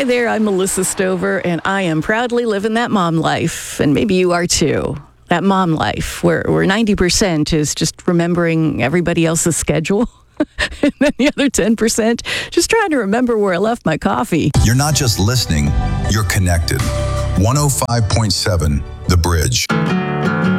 Hi there, I'm Melissa Stover, and I am proudly living that mom life. And maybe you are too. That mom life, where 90% is just remembering everybody else's schedule. And then the other 10%, just trying to remember where I left my coffee. You're not just listening, you're connected. 105.7 The Bridge.